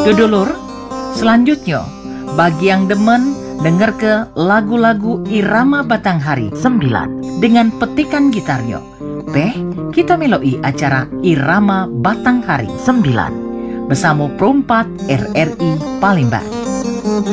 Dodolur, selanjutnya bagi yang demen denger ke lagu-lagu irama Batanghari 9 dengan petikan gitarnya. Kita meloi acara irama Batanghari 9 bersama Perompat RRI Palembang.